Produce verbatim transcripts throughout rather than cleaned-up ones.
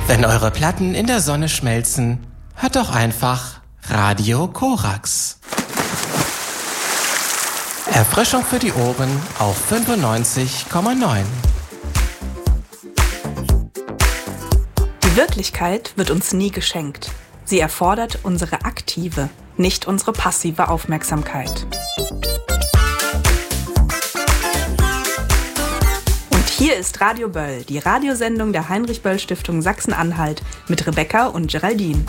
Wenn eure Platten in der Sonne schmelzen, hört doch einfach Radio Korax. Erfrischung für die Ohren auf fünfundneunzig Komma neun. Die Wirklichkeit wird uns nie geschenkt. Sie erfordert unsere aktive, nicht unsere passive Aufmerksamkeit. Und hier ist Radio Böll, die Radiosendung der Heinrich-Böll-Stiftung Sachsen-Anhalt mit Rebecca und Geraldine.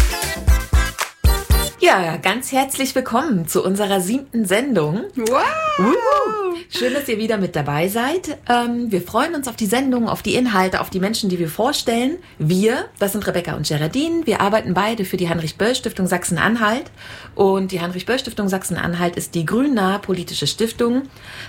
Ja, ganz herzlich willkommen zu unserer siebten Sendung. Wow! Uh, schön, dass ihr wieder mit dabei seid. Ähm, wir freuen uns auf die Sendung, auf die Inhalte, auf die Menschen, die wir vorstellen. Wir, das sind Rebecca und Geraldine, wir arbeiten beide für die Heinrich-Böll-Stiftung Sachsen-Anhalt. Und die Heinrich-Böll-Stiftung Sachsen-Anhalt ist die grünnahe politische Stiftung.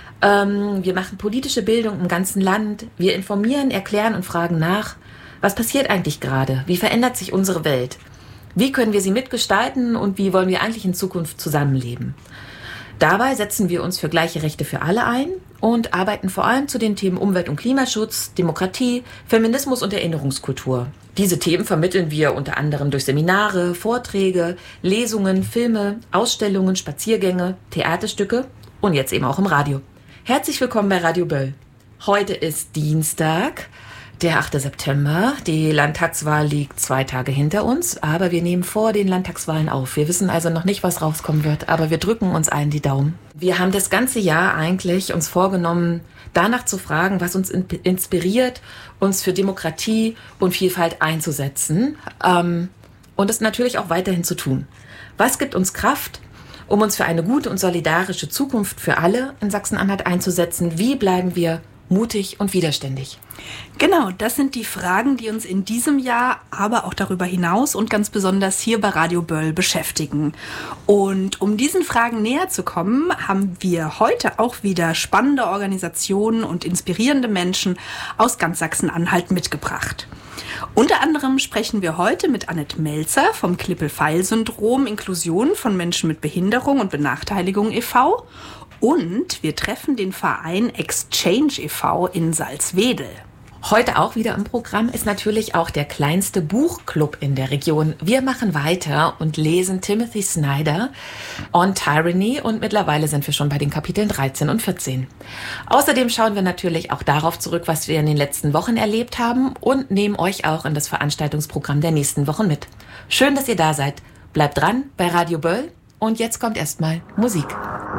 Ähm, wir machen politische Bildung im ganzen Land. Wir informieren, erklären und fragen nach, was passiert eigentlich gerade? Wie verändert sich unsere Welt? Wie können wir sie mitgestalten und wie wollen wir eigentlich in Zukunft zusammenleben? Dabei setzen wir uns für gleiche Rechte für alle ein und arbeiten vor allem zu den Themen Umwelt- und Klimaschutz, Demokratie, Feminismus und Erinnerungskultur. Diese Themen vermitteln wir unter anderem durch Seminare, Vorträge, Lesungen, Filme, Ausstellungen, Spaziergänge, Theaterstücke und jetzt eben auch im Radio. Herzlich willkommen bei Radio Böll. Heute ist Dienstag, der achte September. Die Landtagswahl liegt zwei Tage hinter uns, aber wir nehmen vor den Landtagswahlen auf. Wir wissen also noch nicht, was rauskommen wird, aber wir drücken uns allen die Daumen. Wir haben das ganze Jahr eigentlich uns vorgenommen, danach zu fragen, was uns inspiriert, uns für Demokratie und Vielfalt einzusetzen, ähm, und es natürlich auch weiterhin zu tun. Was gibt uns Kraft, um uns für eine gute und solidarische Zukunft für alle in Sachsen-Anhalt einzusetzen? Wie bleiben wir mutig und widerständig? Genau, das sind die Fragen, die uns in diesem Jahr, aber auch darüber hinaus und ganz besonders hier bei Radio Böll beschäftigen. Und um diesen Fragen näher zu kommen, haben wir heute auch wieder spannende Organisationen und inspirierende Menschen aus ganz Sachsen-Anhalt mitgebracht. Unter anderem sprechen wir heute mit Annette Melzer vom Klippel-Feil-Syndrom Inklusion von Menschen mit Behinderung und Benachteiligung e V und wir treffen den Verein Exchange e V in Salzwedel. Heute auch wieder im Programm ist natürlich auch der kleinste Buchclub in der Region. Wir machen weiter und lesen Timothy Snyder On Tyranny und mittlerweile sind wir schon bei den Kapiteln dreizehn und vierzehn. Außerdem schauen wir natürlich auch darauf zurück, was wir in den letzten Wochen erlebt haben und nehmen euch auch in das Veranstaltungsprogramm der nächsten Wochen mit. Schön, dass ihr da seid. Bleibt dran bei Radio Böll und jetzt kommt erstmal Musik.